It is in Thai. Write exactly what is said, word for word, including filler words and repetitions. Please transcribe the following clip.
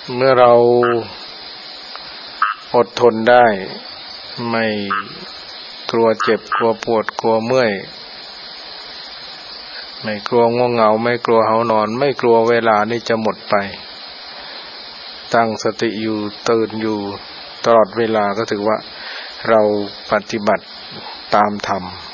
เมื่อเราอดทนได้ไม่กลัวเจ็บกลัวปวดกลัวเมื่อยไม่กลัวง่วงเหงาไม่กลัวหานอนไม่กลัวเวลานี่จะหมดไปตั้งสติอยู่ตื่นอยู่ตลอดเวลาก็ถือว่าเราปฏิบัติตามธรรม